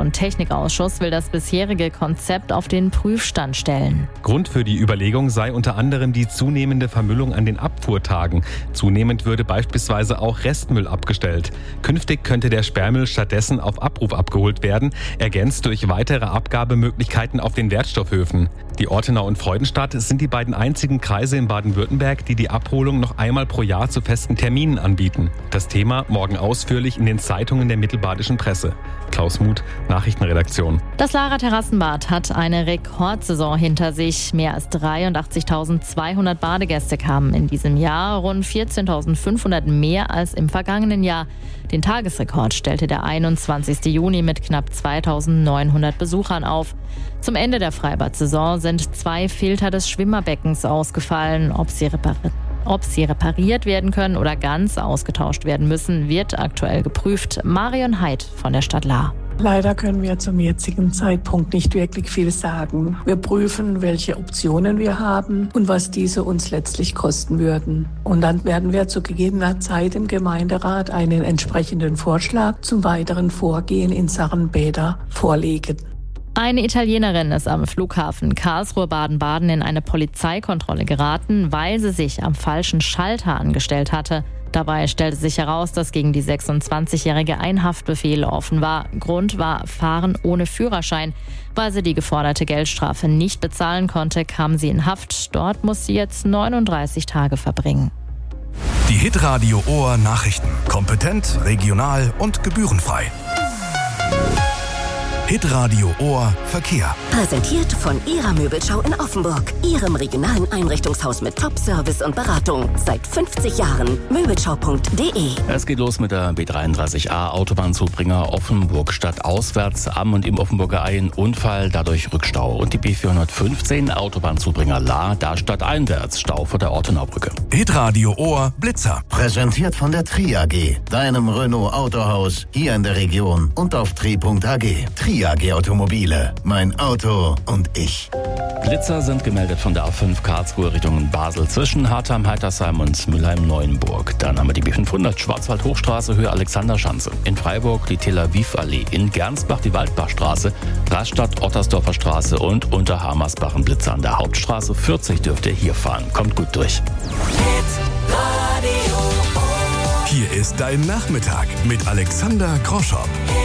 und Technikausschuss will das bisherige Konzept auf den Prüfstand stellen. Grund für die Überlegung sei unter anderem die zunehmende Vermüllung an den Abfuhrtagen. Zunehmend würde beispielsweise auch Restmüll abgestellt. Künftig könnte der Sperrmüll stattdessen auf Abruf abgeholt werden, ergänzt durch weitere Abgabemöglichkeiten auf den Wertstoffhöfen. Die Ortenau und Freudenstadt sind die beiden einzigen Kreise in Baden-Württemberg, die Abholung noch einmal pro Jahr zu festen Terminen anbieten. Das Thema morgen ausführlich in den Zeitungen der mittelbadischen Presse. Klaus Muth, Nachrichtenredaktion. Das Lahrer Terrassenbad hat eine Rekordsaison hinter sich. Mehr als 83.200 Badegäste kamen in diesem Jahr, rund 14.500 mehr als im vergangenen Jahr. Den Tagesrekord stellte der 21. Juni mit knapp 2.900 Besuchern auf. Zum Ende der Freibad-Saison sind 2 Filter des Schwimmerbeckens ausgefallen. Ob sie repariert werden können oder ganz ausgetauscht werden müssen, wird aktuell geprüft. Marion Heid von der Stadt Lahr. Leider können wir zum jetzigen Zeitpunkt nicht wirklich viel sagen. Wir prüfen, welche Optionen wir haben und was diese uns letztlich kosten würden. Und dann werden wir zu gegebener Zeit im Gemeinderat einen entsprechenden Vorschlag zum weiteren Vorgehen in Sachen Bäder vorlegen. Eine Italienerin ist am Flughafen Karlsruhe-Baden-Baden in eine Polizeikontrolle geraten, weil sie sich am falschen Schalter angestellt hatte. Dabei stellte sich heraus, dass gegen die 26-Jährige ein Haftbefehl offen war. Grund war Fahren ohne Führerschein. Weil sie die geforderte Geldstrafe nicht bezahlen konnte, kam sie in Haft. Dort muss sie jetzt 39 Tage verbringen. Die Hitradio Ohr Nachrichten. Kompetent, regional und gebührenfrei. Hitradio Ohr Verkehr. Präsentiert von Ihrer Möbelschau in Offenburg. Ihrem regionalen Einrichtungshaus mit Top-Service und Beratung. Seit 50 Jahren. Möbelschau.de. Es geht los mit der B33a Autobahnzubringer Offenburg Stadt auswärts. Am und im Offenburger Ei ein Unfall, dadurch Rückstau. Und die B415 Autobahnzubringer Lahr, da stadteinwärts Stau vor der Ortenaubrücke. Hitradio Ohr Blitzer. Präsentiert von der Tri AG, deinem Renault Autohaus hier in der Region und auf tri.ag. Tri AG Automobile, mein Auto und ich. Blitzer sind gemeldet von der A5 Karlsruhe Richtung Basel zwischen Hartheim, Heitersheim und Mülheim-Neuenburg. Dann haben wir die B500 Schwarzwald-Hochstraße, Höhe Alexanderschanze. In Freiburg die Tel Aviv-Allee. In Gernsbach die Waldbachstraße, Rastatt-Ottersdorfer Straße und unter Hamersbach ein Blitzer an der Hauptstraße 40 dürft ihr hier fahren. Kommt gut durch. Hier ist dein Nachmittag mit Alexander Groschopp.